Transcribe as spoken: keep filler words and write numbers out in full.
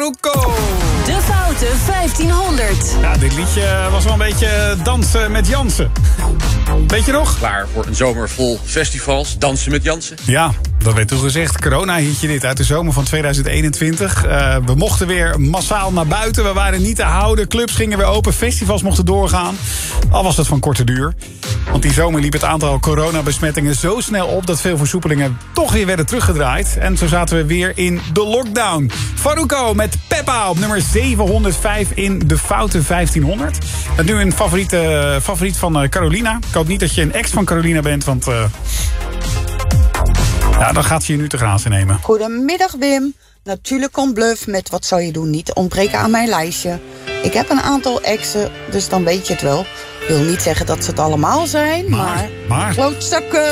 Faruko. De Foute vijftienhonderd. Ja, dit liedje was wel een beetje dansen met Jansen. Weet je nog? Klaar voor een zomer vol festivals, dansen met Jansen. Ja, dat werd toen gezegd. Corona-hitje dit uit de zomer van tweeduizend eenentwintig. Uh, we mochten weer massaal naar buiten. We waren niet te houden. Clubs gingen weer open. Festivals mochten doorgaan. Al was dat van korte duur. Want die zomer liep het aantal coronabesmettingen zo snel op dat veel versoepelingen toch weer werden teruggedraaid. En zo zaten we weer in de lockdown. Faruko met Peppa op nummer zevenhonderdvijf in de Foute vijftienhonderd. En nu een favoriete, favoriet van uh, Carolina. Ik hoop niet dat je een ex van Carolina bent, want... Uh, ja, dan gaat ze je nu te grazen nemen. Goedemiddag Wim. Natuurlijk komt Bluff met Wat zou je doen niet ontbreken aan mijn lijstje. Ik heb een aantal exen, dus dan weet je het wel. Ik wil niet zeggen dat ze het allemaal zijn, maar... Maar... maar... Klootzakken!